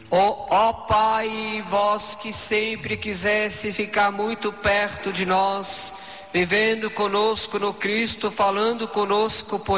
Ó Pai, vós que sempre quisesse ficar muito perto de nós, vivendo conosco no Cristo, falando conosco por